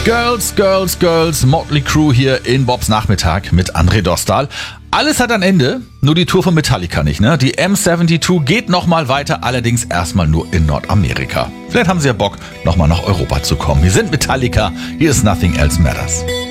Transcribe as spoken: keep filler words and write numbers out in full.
Girls, Girls, Girls, Motley Crue hier in Bobs Nachmittag mit André Dostal. Alles hat ein Ende, nur die Tour von Metallica nicht, ne? Die M zweiundsiebzig geht nochmal weiter, allerdings erstmal nur in Nordamerika. Vielleicht haben sie ja Bock, nochmal nach Europa zu kommen. Wir sind Metallica, hier ist Nothing Else Matters.